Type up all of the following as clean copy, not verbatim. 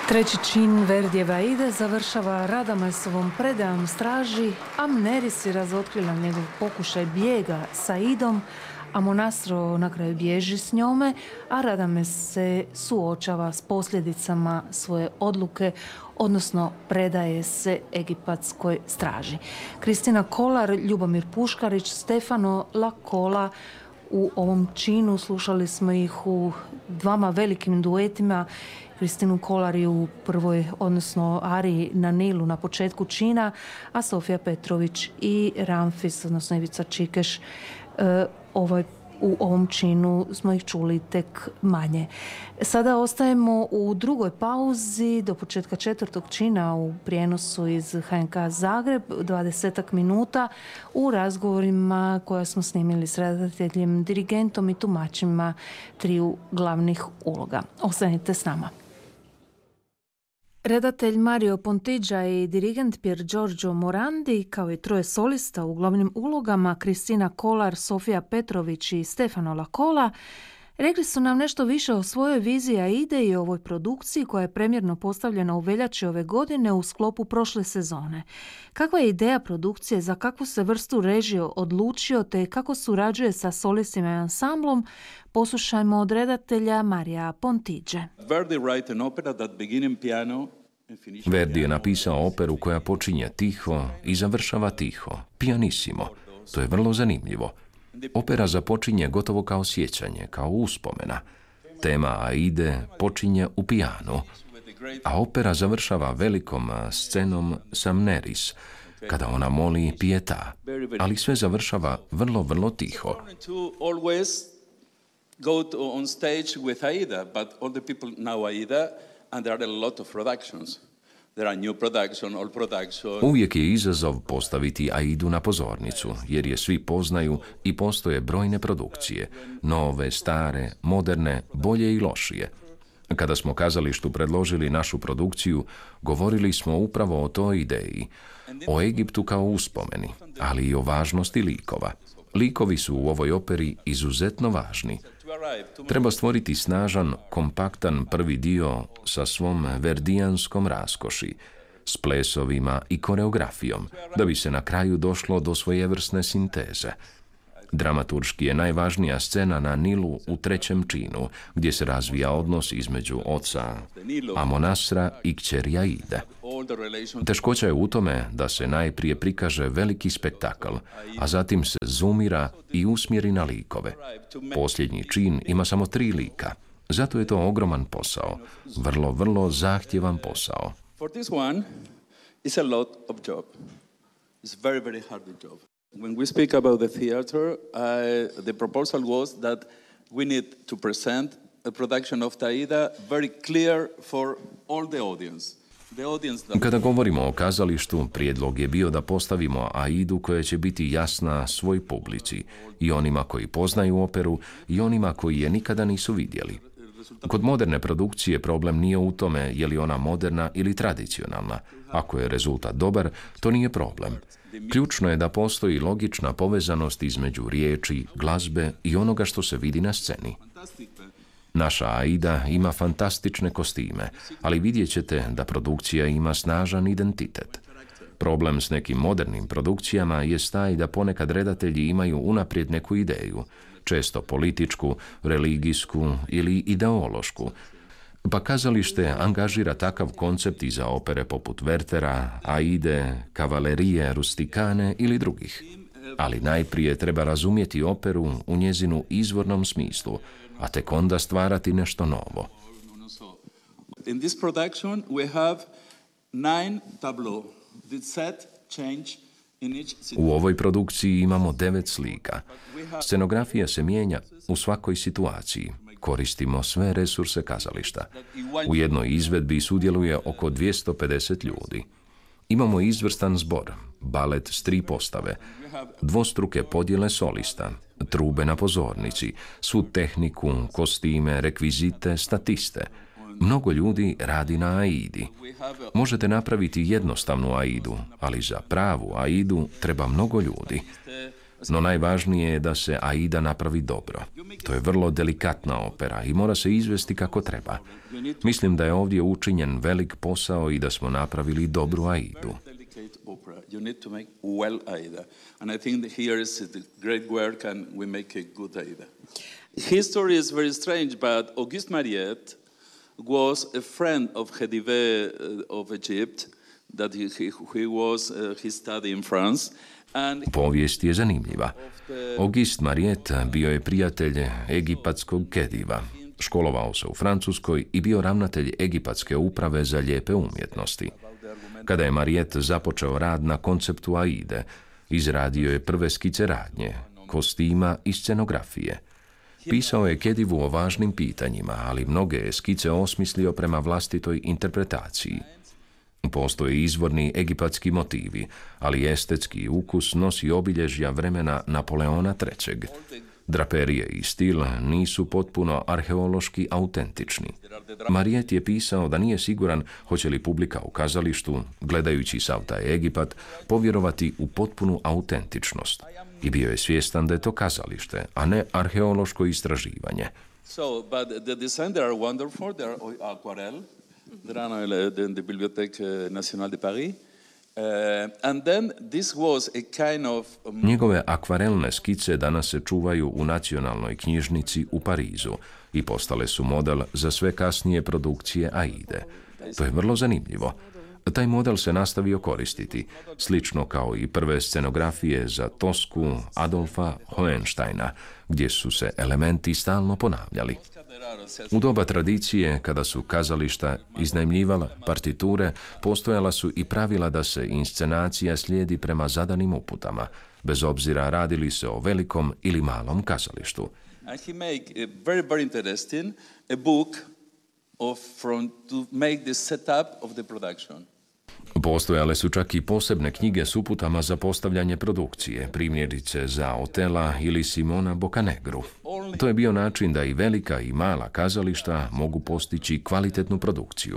Treći čin Verdijeva Aide završava Radamesovom predajom straži, Amneris je razotkrila njegov pokušaj bijega sa Aidom, a Monastro na kraju bježi s njome, a Radames se suočava s posljedicama svoje odluke, odnosno predaje se egipatskoj straži. Kristina Kolar, Ljubomir Puškarić, Stefano Lakola. U ovom činu slušali smo ih u dvama velikim duetima. Kristinu Kolar u prvoj, odnosno ariji na Nilu na početku čina, a Sofija Petrović i Ramfis, odnosno Ivica Čikeš, u ovom činu smo ih čuli tek manje. Sada ostajemo u drugoj pauzi do početka četvrtog čina u prijenosu iz HNK Zagreb, 20 minuta u razgovorima koja smo snimili s redateljem, dirigentom i tumačima triju glavnih uloga. Ostanite s nama. Redatelj Mario Pontigia i dirigent Pier Giorgio Morandi, kao i troje solista u glavnim ulogama, Kristina Kolar, Sofija Petrović i Stefano Lakola, rekli su nam nešto više o svojoj viziji Aide i ovoj produkciji koja je premjerno postavljena u veljači ove godine u sklopu prošle sezone. Kakva je ideja produkcije, za kakvu se vrstu režije odlučio te kako surađuje sa solistima i ansamblom, poslušajmo od redatelja Marija Pontigia. Verdi je napisao operu koja počinje tiho i završava tiho, pianissimo. To je vrlo zanimljivo. Opera započinje gotovo kao sjećanje, kao uspomena. Tema Aide počinje u pijanu, a opera završava velikom scenom Amneris, kada ona moli Pietà, ali sve završava vrlo, vrlo tiho. Go on stage with Aida, but all the people know Aida, and there are a lot of productions. There are new production, old production. Uvijek je izazov postaviti Aidu na pozornicu, jer je svi poznaju i postoje brojne produkcije, nove, stare, moderne, bolje i lošije. Kada smo kazalištu predložili našu produkciju, govorili smo upravo o toj ideji, o Egiptu kao uspomeni, ali i o važnosti likova. Likovi su u ovoj operi izuzetno važni. Treba stvoriti snažan, kompaktan prvi dio sa svom verdijanskom raskoši, s plesovima i koreografijom, da bi se na kraju došlo do svojevrsne sinteze. Dramaturški je najvažnija scena na Nilu u trećem činu, gdje se razvija odnos između oca Amonasra i kćeri Aide. Teškoća je u tome da se najprije prikaže veliki spektakl, a zatim se zoomira i usmjeri na likove. Posljednji čin ima samo 3 lika. Zato je to ogroman posao. Vrlo, vrlo zahtjevan posao. For this one, it's a lot of job. It's very, very hard job. When we speak about the theater, the proposal was that we need to present a production of Aida very clear for all the audience. Kada govorimo o kazalištu, prijedlog je bio da postavimo Aidu koja će biti jasna svoj publici, i onima koji poznaju operu i onima koji je nikada nisu vidjeli. Kod moderne produkcije problem nije u tome je li ona moderna ili tradicionalna. Ako je rezultat dobar, to nije problem. Ključno je da postoji logična povezanost između riječi, glazbe i onoga što se vidi na sceni. Naša Aida ima fantastične kostime, ali vidjet ćete da produkcija ima snažan identitet. Problem s nekim modernim produkcijama je taj da ponekad redatelji imaju unaprijed neku ideju, često političku, religijsku ili ideološku, pa kazalište angažira takav koncept i za opere poput Wertera, Aide, Kavalerije, Rustikane ili drugih. Ali najprije treba razumjeti operu u njezinu izvornom smislu, a tek onda stvarati nešto novo. In this production we have 9 tableaux. The set change in each situation. U ovoj produkciji imamo 9 slika. Scenografija se mijenja u svakoj situaciji. Koristimo sve resurse kazališta. U jednoj izvedbi sudjeluje oko 250 ljudi. Imamo izvrstan zbor, balet s 3 postave, dvostruke podjele solista, trube na pozornici, svu tehniku, kostime, rekvizite, statiste. Mnogo ljudi radi na Aidi. Možete napraviti jednostavnu Aidu, ali za pravu Aidu treba mnogo ljudi. no najvažnije je da se Aida napravi dobro. To je vrlo delikatna opera i mora se izvesti kako treba. Mislim da je ovdje učinjen velik posao i da smo napravili dobru Aidu. You need to make well Aida. And I think that here is the great work and we make a good Aida. History is very strange, but Auguste Mariette was a friend of Khedive of Egypt, that he studied in France. Povijest je zanimljiva. Auguste Mariette bio je prijatelj egipatskog Khediva. Školovao se u Francuskoj i bio ravnatelj egipatske uprave za lijepe umjetnosti. Kada je Mariette započeo rad na konceptu Aide, izradio je prve skice radnje, kostima i scenografije. Pisao je Khedivu o važnim pitanjima, ali mnoge je skice osmislio prema vlastitoj interpretaciji. Postoje izvorni egipatski motivi, ali estetski ukus nosi obilježja vremena Napoleona III. Draperije i stil nisu potpuno arheološki autentični. Mariette je pisao da nije siguran hoće li publika u kazalištu, gledajući sav taj Egipat, povjerovati u potpunu autentičnost. I bio je svjestan da je to kazalište, a ne arheološko istraživanje. So, but the design, they are wonderful, they are aquarelle. There are in the Bibliothèque Nationale de Paris. And then this was a kind of... Njegove akvarelne skice danas se čuvaju u Nacionalnoj knjižnici u Parizu i postale su model za sve kasnije produkcije Aide. To je vrlo zanimljivo. Taj model se nastavio koristiti, slično kao i prve scenografije za Tosku Adolfa Hohensteina, gdje su se elementi stalno ponavljali. U doba tradicije, kada su kazališta iznajmljivala partiture, postojala su i pravila da se inscenacija slijedi prema zadanim uputama, bez obzira radili se o velikom ili malom kazalištu. And he made a very, very interesting a book to make the setup of the production. Postojale su čak i posebne knjige s uputama za postavljanje produkcije, primjerice za Otela ili Simona Boccanegra. To je bio način da i velika i mala kazališta mogu postići kvalitetnu produkciju.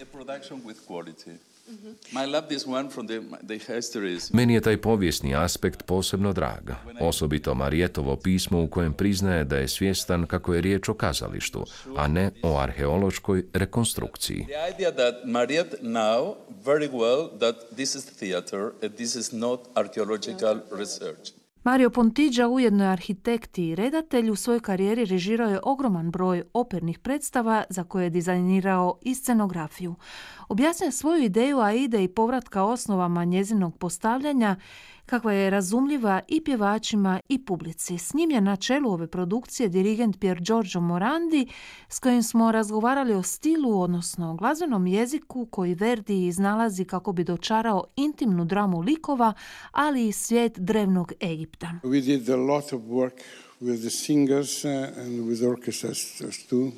Meni je taj povijesni aspekt posebno drag, osobito Mariettovo pismo u kojem priznaje da je svjestan kako je riječ o kazalištu, a ne o arheološkoj rekonstrukciji. The idea that Mariette now very well that this is theater and this is not archaeological research. Mario Pontigia ujedno je arhitekt i redatelj. U svojoj karijeri režirao je ogroman broj opernih predstava za koje je dizajnirao i scenografiju. Objasnio je svoju ideju Aide i povratka osnovama njezinog postavljanja, kakva je razumljiva i pjevačima i publici. S njim je na čelu ove produkcije dirigent Pier Giorgio Morandi, s kojim smo razgovarali o stilu, odnosno o glazbenom jeziku koji Verdi iznalazi kako bi dočarao intimnu dramu likova, ali i svijet drevnog Egipta. We did a lot of work with the singers and with orchestras too.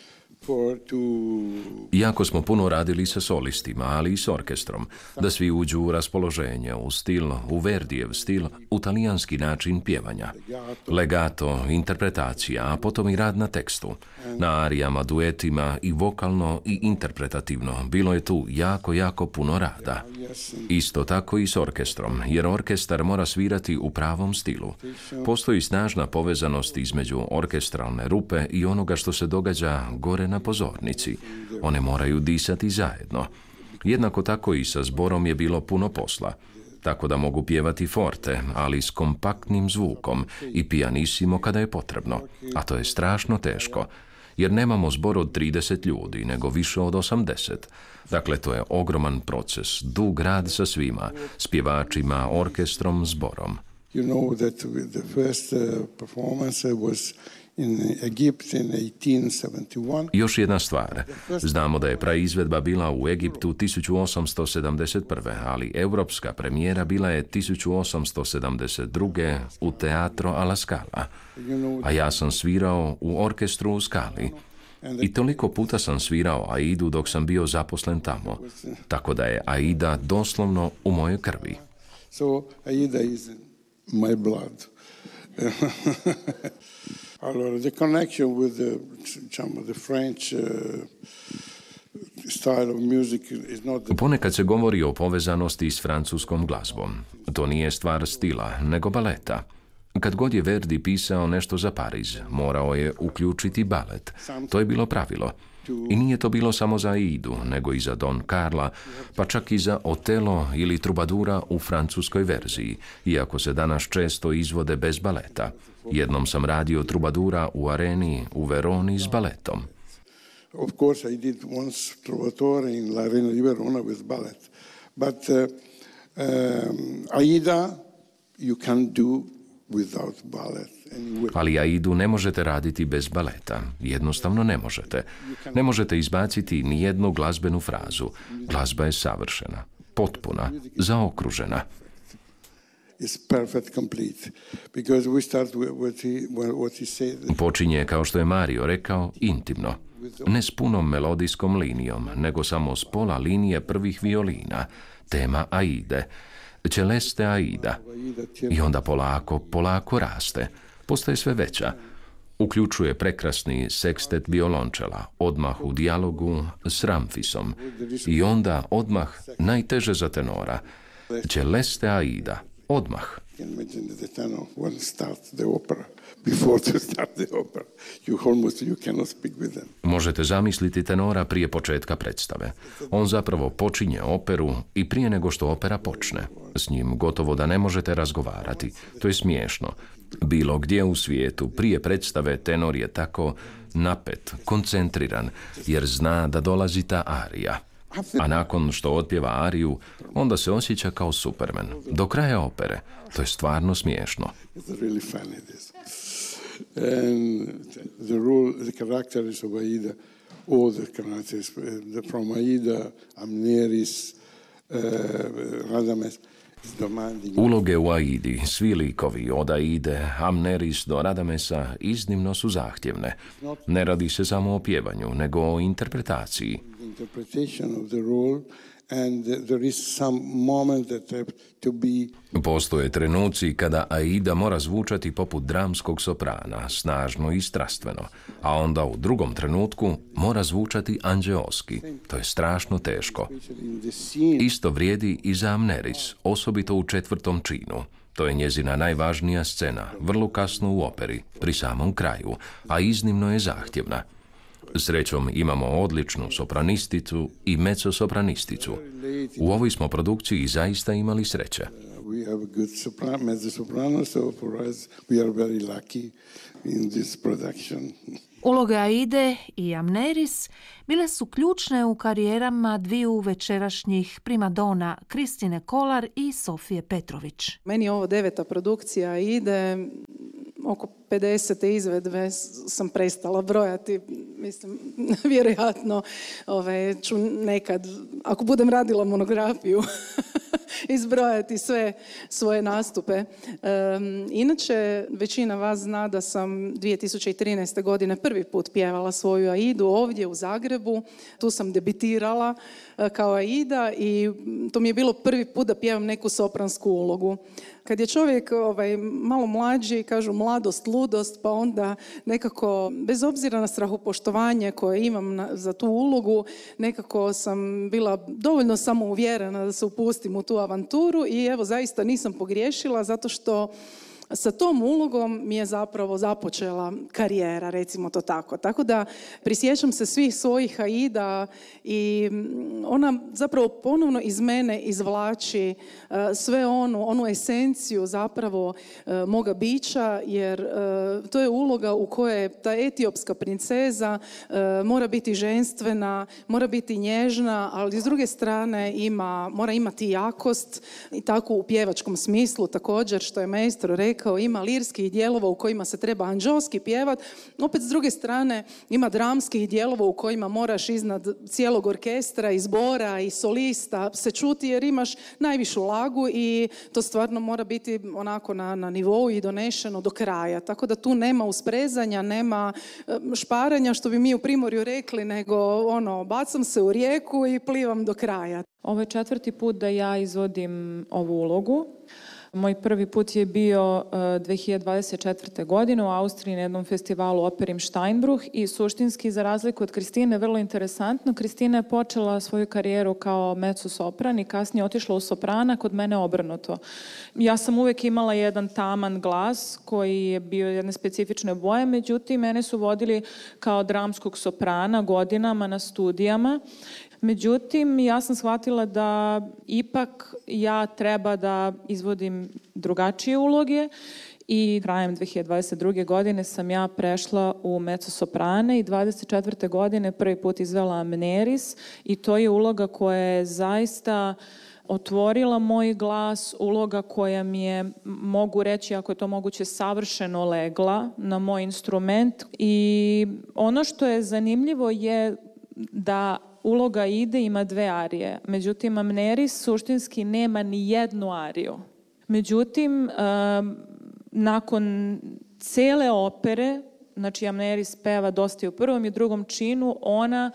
Jako smo puno radili sa solistima, ali i s orkestrom, da svi uđu u raspoloženje, u stil, u Verdijev stil, u talijanski način pjevanja. Legato, interpretacija, a potom i rad na tekstu. Na arijama, duetima i vokalno i interpretativno bilo je tu jako puno rada. Isto tako i s orkestrom, jer orkestar mora svirati u pravom stilu. Postoji snažna povezanost između orkestralne rupe i onoga što se događa gore na pozornici. One moraju disati zajedno. Jednako tako i sa zborom je bilo puno posla. Tako da mogu pjevati forte, ali s kompaktnim zvukom i pianissimo kada je potrebno. A to je strašno teško, jer nemamo zbor od 30 ljudi, nego više od 80. Dakle, to je ogroman proces, dug rad sa svima, s pjevačima, orkestrom, zborom. You know that the first performance was in Egypt in 1871. Još jedna stvar. Znamo da je praizvedba bila u Egiptu 1871. ali europska premijera bila je 1872. u Teatro alla Scala. A ja sam svirao u orkestru u Skali. I toliko puta sam svirao Aidu dok sam bio zaposlen tamo. Tako da je Aida doslovno u mojoj krvi. So Aida is in my blood. The connection with the French style of music is not the... Ponekad se govori o povezanosti s francuskom glazbom. To nije stvar stila, nego baleta. Kad god je Verdi pisao nešto za Pariz, morao je uključiti balet. To je bilo pravilo. I nije to bilo samo za Aidu, nego i za Don Carla, pa čak i za Otelo ili Trubadura u francuskoj verziji, iako se danas često izvode bez baleta. Jednom sam radio Trubadura u Areni u Veroni s baletom. Of course, I did once Trovatore in La Arena di Verona with ballet. But Aida, you can't do without ballet. Ali Aidu ne možete raditi bez baleta. Jednostavno ne možete. Ne možete izbaciti ni jednu glazbenu frazu. Glazba je savršena, potpuna, zaokružena. Počinje, kao što je Mario rekao, intimno. Ne s punom melodijskom linijom, nego samo s pola linije prvih violina. Tema Aide. Celeste Aida. I onda polako raste. Postaje sve veća. Uključuje prekrasni sekstet violončela, odmah u dijalogu s Ramfisom. I onda odmah najteže za tenora. Celeste Aida. Odmah. Možete zamisliti tenora prije početka predstave. On zapravo počinje operu i prije nego što opera počne. S njim gotovo da ne možete razgovarati. To je smiješno. Bilo gdje u svijetu prije predstave tenor je tako napet, koncentriran, jer zna da dolazi ta arija. A nakon što otpjeva ariju, onda se osjeća kao Superman. Do kraja opere. To je stvarno smiješno. Uloge u Aidi, svi likovi od Aide, Amneris do Radamesa iznimno su zahtjevne. Ne radi se samo o pjevanju, nego o interpretaciji. Postoje trenuci kada Aida mora zvučati poput dramskog soprana, snažno i strastveno, a onda u drugom trenutku mora zvučati anđeoski. To je strašno teško. Isto vrijedi i za Amneris, osobito u 4. činu. To je njezina najvažnija scena, vrlo kasno u operi, pri samom kraju, a iznimno je zahtjevna. Srećom imamo odličnu sopranisticu i mezzosopranisticu. U ovoj smo produkciji zaista imali sreće. Uloge Aide i Amneris bile su ključne u karijerama dviju večerašnjih primadona Kristine Kolar i Sofije Petrović. Meni je ovo 9. produkcija Aide. Oko 50. izvedbe sam prestala brojati. Mislim, vjerojatno ću nekad, ako budem radila monografiju, izbrojati sve svoje nastupe. Inače, većina vas zna da sam 2013. godine prvi put pjevala svoju Aidu ovdje u Zagrebu. Tu sam debitirala kao Aida i to mi je bilo prvi put da pjevam neku sopransku ulogu. Kad je čovjek malo mlađi, kažu mladost, ludost, pa onda nekako, bez obzira na strahopoštovanje koje imam za tu ulogu, nekako sam bila dovoljno samouvjerena da se upustim u tu avanturu i evo, zaista nisam pogriješila zato što sa tom ulogom mi je zapravo započela karijera, recimo to tako. Tako da prisjećam se svih svojih Aida i ona zapravo ponovno iz mene izvlači sve onu esenciju zapravo moga bića, jer to je uloga u kojoj ta etiopska princeza mora biti ženstvena, mora biti nježna, ali s druge strane mora imati jakost i tako u pjevačkom smislu također, što je maestro rekao, ima lirskih dijelova u kojima se treba anđelski pjevat, opet s druge strane ima dramskih dijelova u kojima moraš iznad cijelog orkestra i zbora i solista se čuti jer imaš najvišu lagu i to stvarno mora biti onako na nivou i donešeno do kraja. Tako da tu nema usprezanja, nema šparanja što bi mi u Primorju rekli, nego bacam se u rijeku i plivam do kraja. Ovo je 4. put da ja izvodim ovu ulogu. Moj prvi put je bio 2024. godine u Austriji na jednom festivalu opere im Steinbruch i suštinski, za razliku od Kristine, vrlo interesantno, Kristina je počela svoju karijeru kao mezzo-sopran i kasnije otišla u soprana, kod mene obrnuto. Ja sam uvek imala jedan taman glas koji je bio jedne specifične boje, međutim, mene su vodili kao dramskog soprana godinama na studijama. Međutim, ja sam shvatila da ipak ja treba da izvodim drugačije uloge i krajem 2022. godine sam ja prešla u mezzo-soprane i 24. godine prvi put izvela Amneris i to je uloga koja je zaista otvorila moj glas, uloga koja mi je, mogu reći, ako je to moguće, savršeno legla na moj instrument. I ono što je zanimljivo je da uloga Ide ima 2 arije. Međutim, Amneris suštinski nema ni jednu ariju. Međutim, nakon cele opere, znači Amneris peva dosta i u prvom i drugom činu, ona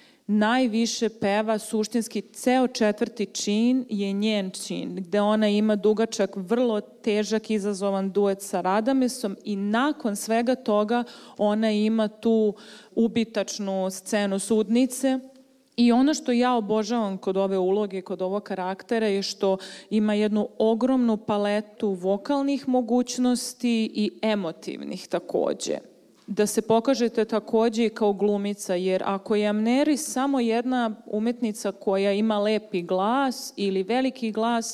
najviše peva suštinski ceo 4. čin je njen čin, gde ona ima dugačak, vrlo težak, izazovan duet sa Radamesom i nakon svega toga ona ima tu ubitačnu scenu sudnice. I ono što ja obožavam kod ove uloge, kod ovog karaktera je što ima jednu ogromnu paletu vokalnih mogućnosti i emotivnih takođe. Da se pokažete takođe i kao glumica, jer ako je Amneris samo jedna umetnica koja ima lepi glas ili veliki glas,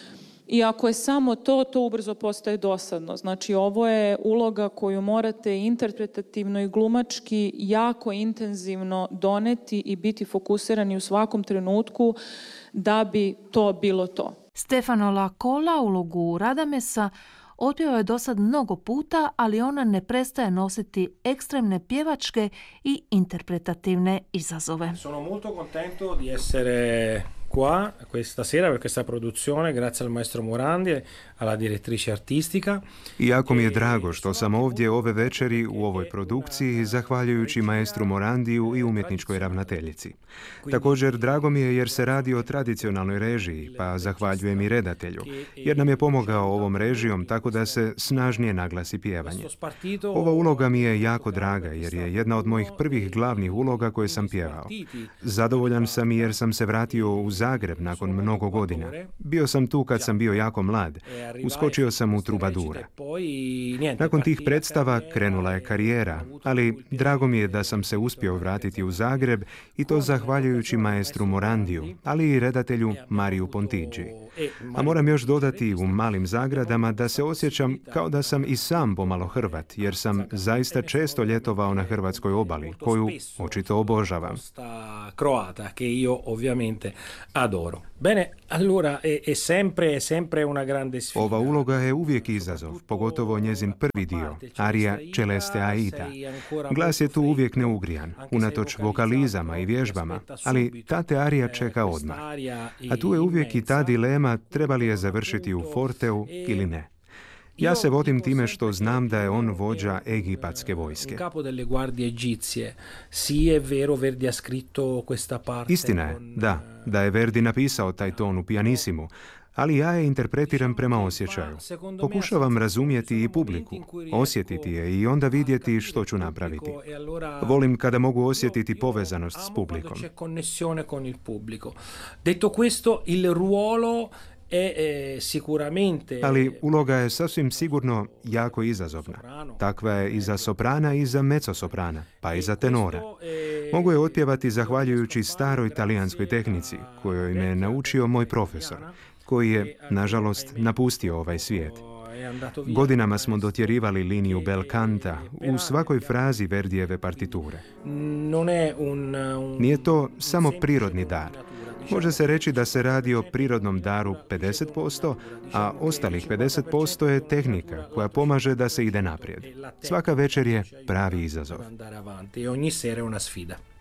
i ako je samo to, to ubrzo postaje dosadno. Znači, ovo je uloga koju morate interpretativno i glumački jako intenzivno doneti i biti fokusirani u svakom trenutku da bi to bilo to. Stefano L'accola ulogu Radamesa otpjevao je dosad mnogo puta, ali ona ne prestaje nositi ekstremne pjevačke i interpretativne izazove. Sono molto contento di essere qua questa sera per questa produzione, grazie al maestro Morandi, alla direttrice artistica. I jako mi je drago što sam ovdje ove večeri u ovoj produkciji zahvaljujući maestru Morandiju i umjetničkoj ravnateljici. Također drago mi je jer se radi o tradicionalnoj režiji, pa zahvaljujem i redatelju, jer nam je pomogao ovom režijom tako da se snažnije naglasi pjevanje. Ova uloga mi je jako draga jer je jedna od mojih prvih glavnih uloga koje sam pjevao. Zadovoljan sam jer sam se vratio u Zagreb nakon mnogo godina. Bio sam tu kad sam bio jako mlad. Uskočio sam u Trubadure. Nakon tih predstava krenula je karijera, ali drago mi je da sam se uspio vratiti u Zagreb i to zahvaljujući maestru Morandiju, ali i redatelju Mariju Pontiggi. A moram još dodati u malim zagradama da se osjećam kao da sam i sam pomalo Hrvat, jer sam zaista često ljetovao na hrvatskoj obali, koju očito obožavam. Croata, che io ovviamente adoro. Bene, allora è sempre una grande sfida. Ova uloga je uvijek izazov, pogotovo njezin prvi dio, arija Celeste Aida. Glas je tu uvijek neugrijan, unatoč vokalizama i vježbama, ali ta te arija čeka odmah. A tu je uvijek i ta dilema treba li je završiti u forteu ili ne. Ja se vodim time što znam da je on vođa egipatske vojske. Istina je, da je Verdi napisao taj ton u pianisimu, ali ja je interpretiram prema osjećaju. Pokušavam razumjeti i publiku, osjetiti je i onda vidjeti što ću napraviti. Volim kada mogu osjetiti povezanost s publikom. Detto questo, il ruolo ali uloga je sasvim sigurno jako izazovna. Takva je i za soprana i za mezzosoprana, pa i za tenora. Mogu je otpjevati zahvaljujući staroj talijanskoj tehnici, kojoj me je naučio moj profesor, koji je, nažalost, napustio ovaj svijet. Godinama smo dotjerivali liniju bel canta u svakoj frazi Verdijeve partiture. Nije to samo prirodni dar. Može se reći da se radi o prirodnom daru 50%, a ostalih 50% je tehnika koja pomaže da se ide naprijed. Svaka večer je pravi izazov.